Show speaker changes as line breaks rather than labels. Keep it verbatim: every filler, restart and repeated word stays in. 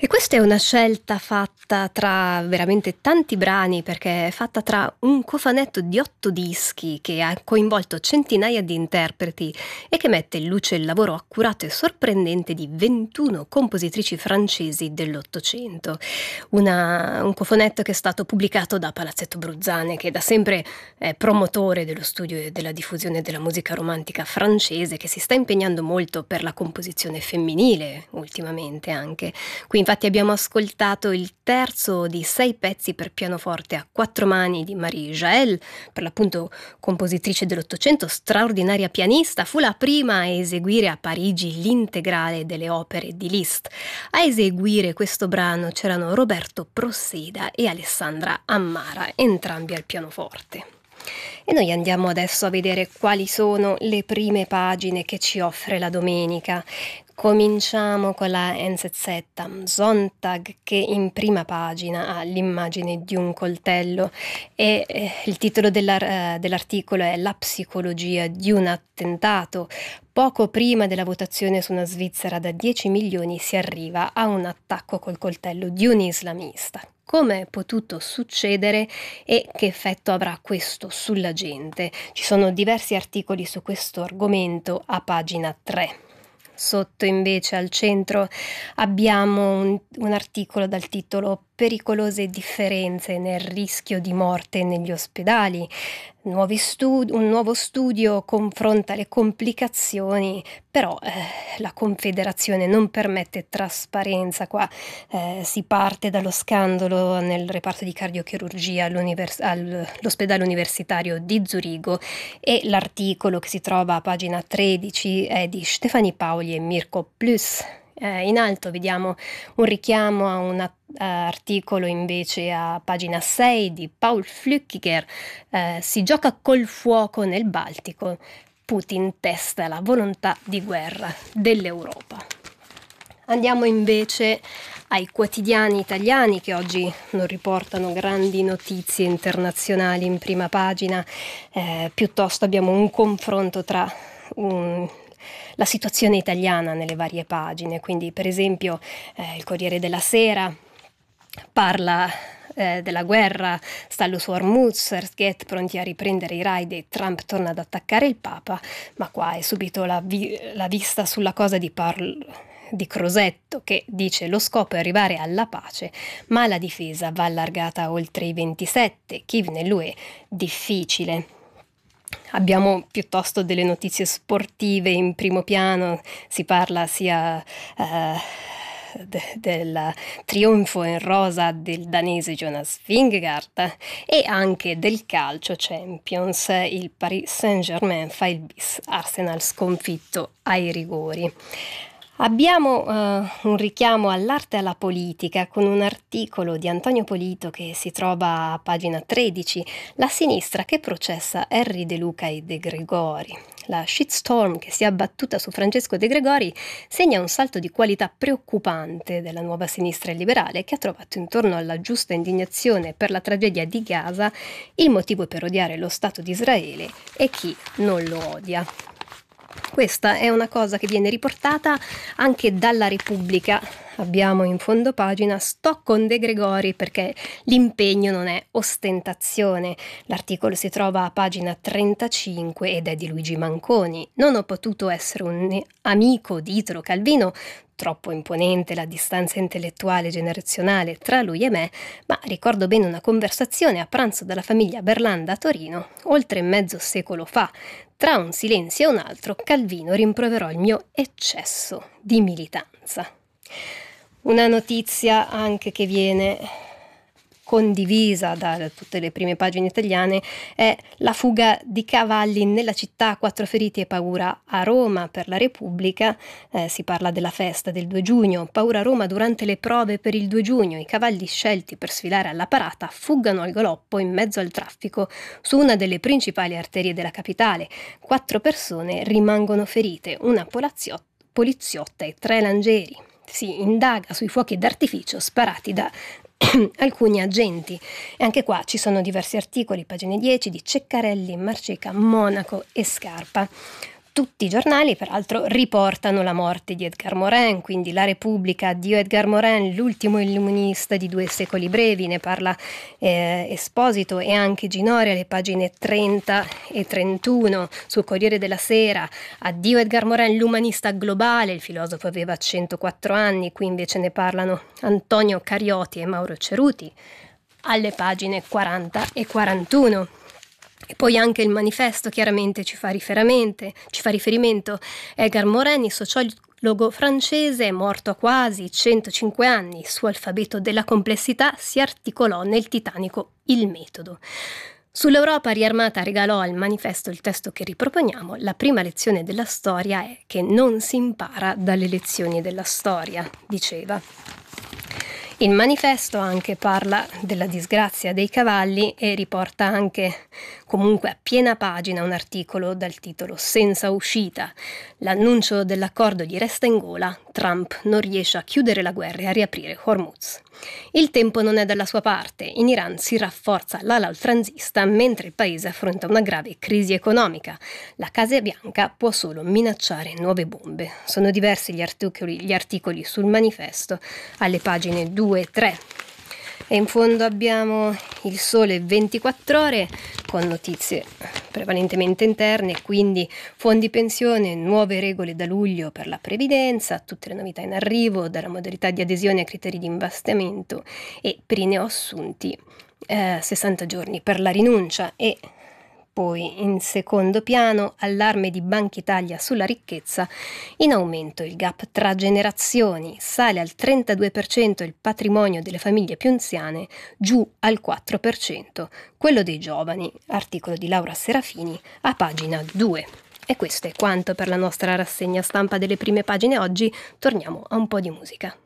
E questa è una scelta fatta tra veramente tanti brani, perché è fatta tra un cofanetto di otto dischi che ha coinvolto centinaia di interpreti e che mette in luce il lavoro accurato e sorprendente di ventuno compositrici francesi dell'Ottocento. Una- un cofanetto che è stato pubblicato da Palazzetto Bruzzane, che da sempre è promotore dello studio e della diffusione della musica romantica francese, che si sta impegnando molto per la composizione femminile ultimamente anche. Qui infatti abbiamo ascoltato il terzo di sei pezzi per pianoforte a quattro mani di Marie Jael, per l'appunto compositrice dell'Ottocento, straordinaria pianista, fu la prima a eseguire a Parigi l'integrale delle opere di Liszt. A eseguire questo brano c'erano Roberto Prosseda e Alessandra Ammara, entrambi al pianoforte. E noi andiamo adesso a vedere quali sono le prime pagine che ci offre la domenica. Cominciamo con la N Z Z am Sonntag, che in prima pagina ha l'immagine di un coltello e eh, il titolo dell'ar- eh, dell'articolo è La psicologia di un attentato. Poco prima della votazione su una Svizzera da dieci milioni si arriva a un attacco col coltello di un islamista. Come è potuto succedere e che effetto avrà questo sulla gente? Ci sono diversi articoli su questo argomento a pagina tre. Sotto invece al centro abbiamo un, un articolo dal titolo Pericolose differenze nel rischio di morte negli ospedali. Nuovi studi- un nuovo studio confronta le complicazioni, però eh, la Confederazione non permette trasparenza. Qua eh, si parte dallo scandalo nel reparto di cardiochirurgia all'univers- all'ospedale universitario di Zurigo, e l'articolo che si trova a pagina tredici è di Stefanie Paoli e Mirko Plus. Eh, in alto vediamo un richiamo a un a- articolo invece a pagina sei di Paul Flückiger. Eh, si gioca col fuoco nel Baltico, Putin testa la volontà di guerra dell'Europa. Andiamo invece ai quotidiani italiani, che oggi non riportano grandi notizie internazionali in prima pagina, eh, piuttosto abbiamo un confronto tra un la situazione italiana nelle varie pagine. Quindi per esempio eh, il Corriere della Sera parla eh, della guerra, stallo su Hormuz, Earthgate pronti a riprendere i raid e Trump torna ad attaccare il Papa, ma qua è subito la, vi- la vista sulla cosa di Parl di Crosetto, che dice: lo scopo è arrivare alla pace, ma la difesa va allargata oltre i ventisette, Kiev nell'U E difficile. Abbiamo piuttosto delle notizie sportive in primo piano, si parla sia eh, de- del trionfo in rosa del danese Jonas Vingegaard e anche del calcio Champions. Il Paris Saint-Germain fa il bis, Arsenal sconfitto ai rigori. Abbiamo uh, un richiamo all'arte e alla politica con un articolo di Antonio Polito che si trova a pagina tredici, La sinistra che processa Henry De Luca e De Gregori. La shitstorm che si è abbattuta su Francesco De Gregori segna un salto di qualità preoccupante della nuova sinistra liberale, che ha trovato intorno alla giusta indignazione per la tragedia di Gaza il motivo per odiare lo Stato di Israele e chi non lo odia. Questa è una cosa che viene riportata anche dalla Repubblica. Abbiamo in fondo pagina sto con De Gregori perché l'impegno non è ostentazione. L'articolo si trova a pagina trentacinque ed è di Luigi Manconi. Non ho potuto essere un amico di Italo Calvino, troppo imponente la distanza intellettuale e generazionale tra lui e me, ma ricordo bene una conversazione a pranzo dalla famiglia Berlanda a Torino, oltre mezzo secolo fa. Tra un silenzio e un altro, Calvino rimproverò il mio eccesso di militanza. Una notizia anche che viene condivisa da tutte le prime pagine italiane è la fuga di cavalli nella città, quattro feriti e paura a Roma per la Repubblica. Eh, si parla della festa del due giugno, paura a Roma durante le prove per il due giugno, i cavalli scelti per sfilare alla parata fuggano al galoppo in mezzo al traffico su una delle principali arterie della capitale. Quattro persone rimangono ferite, una poliziotta, poliziotta e tre langeri. Si indaga sui fuochi d'artificio sparati da alcuni agenti, e anche qua ci sono diversi articoli, pagine dieci, di Ceccarelli, Marceca, Monaco e Scarpa. Tutti i giornali, peraltro, riportano la morte di Edgar Morin, quindi La Repubblica, addio Edgar Morin, l'ultimo illuminista di due secoli brevi, ne parla eh, Esposito e anche Ginori alle pagine trenta e trentuno. Sul Corriere della Sera, addio Edgar Morin, l'umanista globale, il filosofo aveva centoquattro anni, qui invece ne parlano Antonio Carioti e Mauro Ceruti, alle pagine quaranta e quarantuno. E poi anche il Manifesto chiaramente ci fa riferimento, ci fa riferimento. Edgar Morin, il sociologo francese, morto a quasi centocinque anni, il suo alfabeto della complessità si articolò nel titanico Il Metodo. Sull'Europa riarmata regalò al Manifesto il testo che riproponiamo. La prima lezione della storia è che non si impara dalle lezioni della storia, diceva. Il Manifesto anche parla della disgrazia dei cavalli e riporta anche comunque a piena pagina un articolo dal titolo Senza uscita. L'annuncio dell'accordo gli resta in gola, Trump non riesce a chiudere la guerra e a riaprire Hormuz. Il tempo non è dalla sua parte, in Iran si rafforza l'ala oltranzista mentre il paese affronta una grave crisi economica. La Casa Bianca può solo minacciare nuove bombe. Sono diversi gli articoli, gli articoli sul Manifesto alle pagine due e tre. E in fondo abbiamo il Sole ventiquattro Ore con notizie prevalentemente interne, quindi fondi pensione, nuove regole da luglio per la previdenza, tutte le novità in arrivo, dalla modalità di adesione ai criteri di investimento e per i neoassunti eh, sessanta giorni per la rinuncia. E poi in secondo piano allarme di Banca Italia sulla ricchezza, in aumento il gap tra generazioni, sale al trentadue per cento il patrimonio delle famiglie più anziane, giù al quattro per cento quello dei giovani, articolo di Laura Serafini a pagina due. E questo è quanto per la nostra rassegna stampa delle prime pagine oggi, torniamo a un po' di musica.